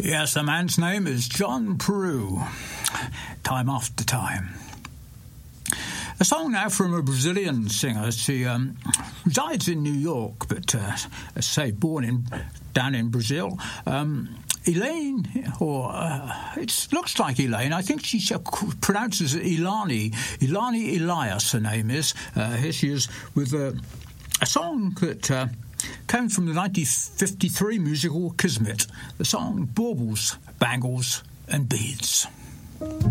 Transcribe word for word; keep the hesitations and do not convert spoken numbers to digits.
Yes, the man's name is John Peru. Time After Time. A song now from a Brazilian singer. She um, resides in New York, but, uh, as I say, born in down in Brazil. Um, Elaine, or uh, it looks like Elaine. I think she pronounces it Ilani. Ilani Elias, her name is. Uh, here she is with a, a song that uh, came from the nineteen fifty-three musical Kismet. The song Baubles, Bangles and Beads.